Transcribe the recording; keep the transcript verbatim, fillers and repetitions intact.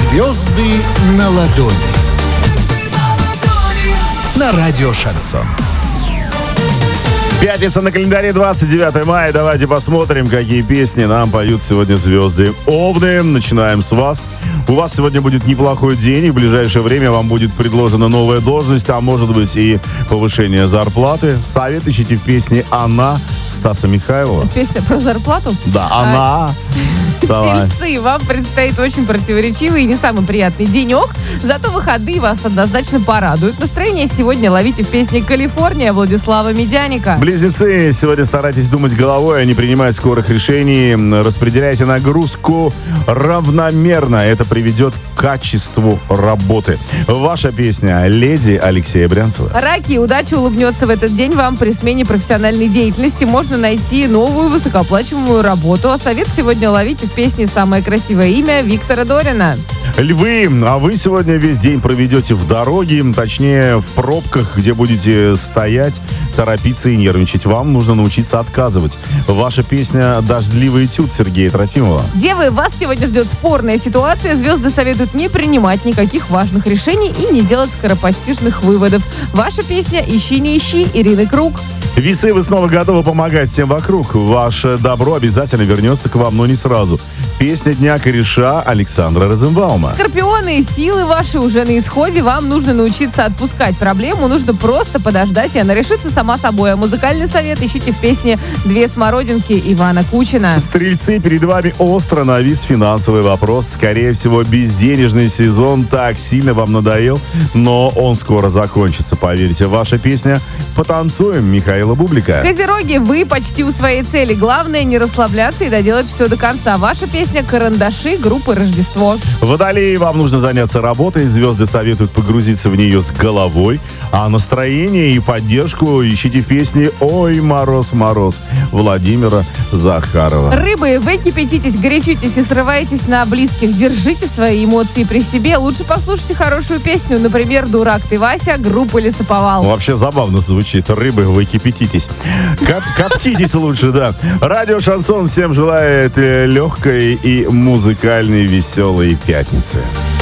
Звезды на ладони. На радио Шансон. Пятница на календаре, двадцать девятое мая. Давайте посмотрим, какие песни нам поют сегодня звезды Овны. Начинаем с вас. У вас сегодня будет неплохой день, и в ближайшее время вам будет предложена новая должность, а может быть и повышение зарплаты. Совет ищите в песне «Она» Стаса Михайлова. Песня про зарплату? Да, «Она». Давай. Тельцы, вам предстоит очень противоречивый и не самый приятный денек, зато выходные вас однозначно порадуют. Настроение сегодня ловите в песне «Калифорния» Владислава Медяника. Близнецы, сегодня старайтесь думать головой, а не принимать скорых решений. Распределяйте нагрузку равномерно. Это приведет к качеству работы. Ваша песня «Леди» Алексея Брянцева. Раки, удача улыбнется в этот день вам при смене профессиональной деятельности. Можно найти новую высокооплачиваемую работу. А совет сегодня ловите в песне «Самое красивое имя» Виктора Дорина. Львы, а вы сегодня весь день проведете в дороге, точнее в пробках, где будете стоять, торопиться и нервничать. Вам нужно научиться отказывать. Ваша песня «Дождливый этюд» Сергея Трофимова. Девы, вас сегодня ждет спорная ситуация. Звезды советуют не принимать никаких важных решений и не делать скоропостижных выводов. Ваша песня «Ищи, не ищи» Ирины Круг. Весы, вы снова готовы помогать всем вокруг. Ваше добро обязательно вернется к вам, но не сразу. Песня дня кореша Александра Розенбаума. Скорпионы, силы ваши уже на исходе. Вам нужно научиться отпускать проблему. Нужно просто подождать, и она решится сама собой. А музыкальный совет ищите в песне «Две смородинки» Ивана Кучина. Стрельцы, перед вами остро навис финансовый вопрос. Скорее всего, безденежный сезон так сильно вам надоел, но он скоро закончится, поверьте. Ваша песня «Потанцуем» Михаила Бублика. Козероги, вы почти у своей цели. Главное не расслабляться и доделать все до конца. Ваша песня «Карандаши» группы «Рождество». Водолеи, вам нужно заняться работой. Звезды советуют погрузиться в нее с головой. А настроение и поддержку ищите в песне «Ой, мороз, мороз» Владимира Захарова. Рыбы, вы кипятитесь, горячитесь и срываетесь на близких. Держите свои эмоции при себе. Лучше послушайте хорошую песню. Например, «Дурак ты, Вася» группы «Лесоповал». Вообще забавно звучит. Рыбы, вы кипятитесь. Коп- коптитесь лучше, да. Радио Шансон всем желает легкой и музыкальной веселой пятницы.